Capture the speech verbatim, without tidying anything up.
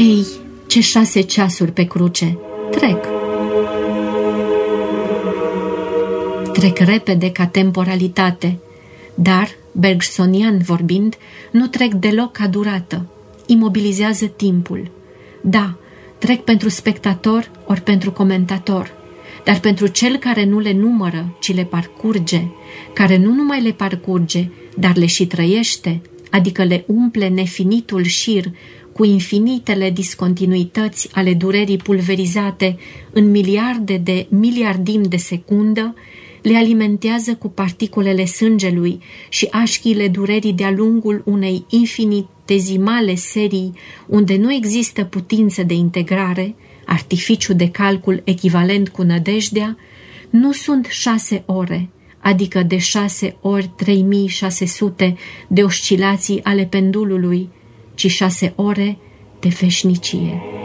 Ei, ce șase ceasuri pe cruce! Trec! Trec repede ca temporalitate, dar, bergsonian vorbind, nu trec deloc ca durată. Imobilizează timpul. Da, trec pentru spectator ori pentru comentator, dar pentru cel care nu le numără, ci le parcurge, care nu numai le parcurge, dar le și trăiește, adică le umple nefinitul șir cu infinitele discontinuități ale durerii pulverizate în miliarde de miliardimi de secundă, le alimentează cu particulele sângelui și așchiile durerii de-a lungul unei infinitezimale serii unde nu există putință de integrare, artificiu de calcul echivalent cu nădejdea, nu sunt șase ore, adică de șase ori trei mii șase sute de oscilații ale pendulului, ci șase ore de veșnicie.